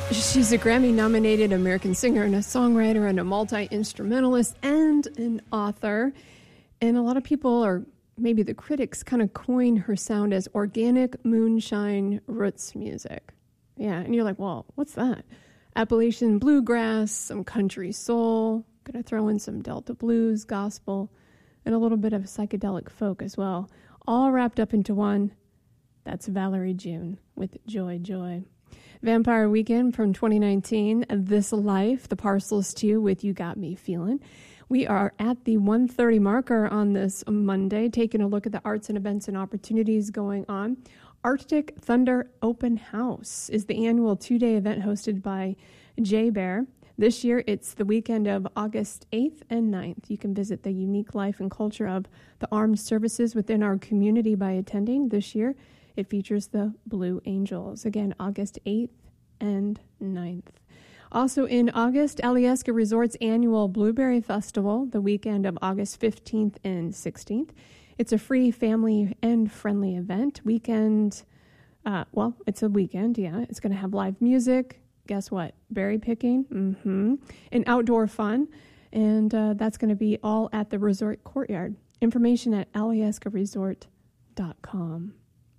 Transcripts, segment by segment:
She's a Grammy-nominated American singer and a songwriter and a multi-instrumentalist and an author. And a lot of people, or maybe the critics, kind of coin her sound as organic moonshine roots music. Yeah, and you're like, well, what's that? Appalachian bluegrass, some country soul, gonna throw in some Delta blues, gospel, and a little bit of psychedelic folk as well. All wrapped up into one. That's Valerie June with Joy, Joy. Vampire Weekend from 2019, This Life, the Parcels 2 with You Got Me Feeling. We are at the 1:30 marker on this Monday, taking a look at the arts and events and opportunities going on. Arctic Thunder Open House is the annual two-day event hosted by Jay Bear. This year, it's the weekend of August 8th and 9th. You can visit the unique life and culture of the armed services within our community by attending. This year, it features the Blue Angels. Again, August 8th and 9th. Also in August, Alyeska Resort's annual Blueberry Festival, the weekend of August 15th and 16th. It's a free family and friendly event. It's a weekend, yeah. It's going to have live music. Guess what? Berry picking. And outdoor fun. And that's going to be all at the resort courtyard. Information at alyeskaresort.com.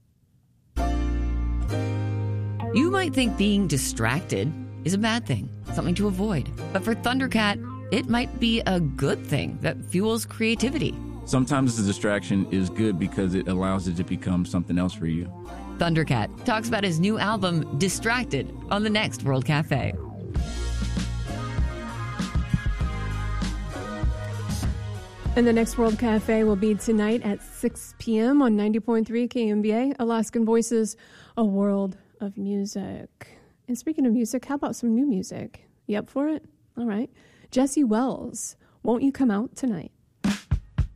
You might think being distracted is a bad thing, something to avoid. But for Thundercat, it might be a good thing that fuels creativity. Sometimes the distraction is good because it allows it to become something else for you. Thundercat talks about his new album, Distracted, on the next World Cafe. And the next World Cafe will be tonight at 6 p.m. on 90.3 KMBA, Alaskan Voices, a world of music. And speaking of music, how about some new music? You up for it? All right. Jesse Wells, Won't You Come Out Tonight?